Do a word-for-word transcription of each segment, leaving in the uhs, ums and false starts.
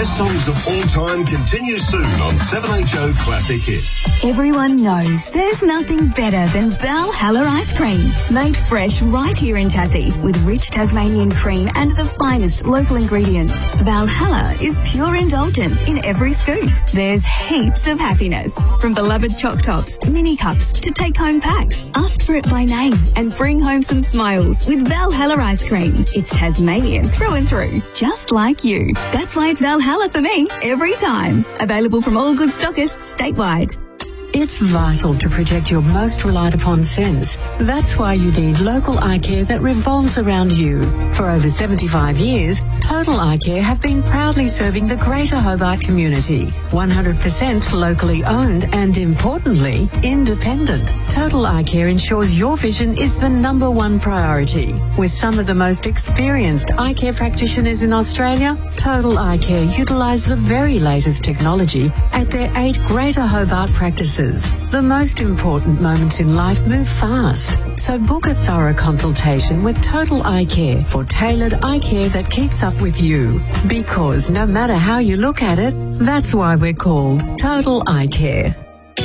best songs of all time continues soon on seven H O Classic Hits. Everyone knows there's nothing better than Valhalla ice cream. Made fresh right here in Tassie with rich Tasmanian cream and the finest local ingredients. Valhalla is pure indulgence in every scoop. There's heaps of happiness. From beloved choc tops, mini cups to take-home packs. Ask for it by name and bring home some smiles with Valhalla ice cream. It's Tasmanian through and through, just like you. That's why it's Valhalla for me every time. Available from all good stockists statewide. It's vital to protect your most relied upon sense. That's why you need local eye care that revolves around you. For over seventy-five years, Total Eye Care have been proudly serving the Greater Hobart community. one hundred percent locally owned and, importantly, independent. Total Eye Care ensures your vision is the number one priority. With some of the most experienced eye care practitioners in Australia, Total Eye Care utilise the very latest technology at their eight Greater Hobart practices. The most important moments in life move fast. So book a thorough consultation with Total Eye Care for tailored eye care that keeps up with you. Because no matter how you look at it, that's why we're called Total Eye Care.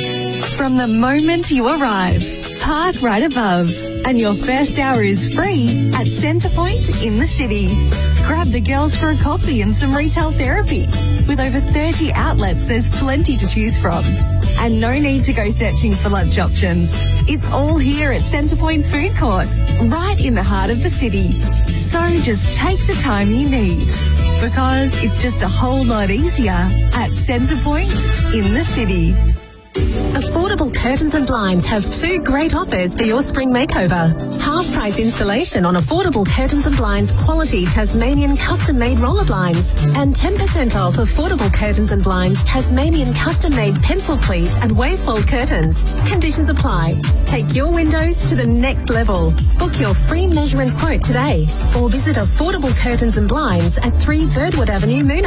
From the moment you arrive, park right above, and your first hour is free at Centrepoint in the city. Grab the girls for a coffee and some retail therapy. With over thirty outlets, there's plenty to choose from. And no need to go searching for lunch options. It's all here at Centrepoint's food court, right in the heart of the city. So just take the time you need, because it's just a whole lot easier at Centrepoint in the city. Affordable Curtains and Blinds have two great offers for your spring makeover. Half price installation on affordable Curtains and Blinds quality Tasmanian custom-made roller blinds, and ten percent off affordable Curtains and Blinds Tasmanian custom-made pencil pleat and wave-fold curtains. Conditions apply. Take your windows to the next level. Book your free measure and quote today, or visit Affordable Curtains and Blinds at three Birdwood Avenue, Moona.